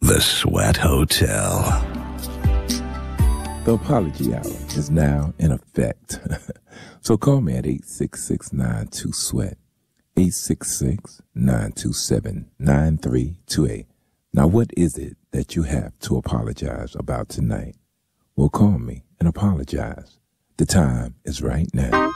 The Sweat Hotel. The apology hour is now in effect. So call me at 866-92-SWEAT, 866-927-9328. Now, what is it that you have to apologize about tonight? Well, call me and apologize. The time is right now.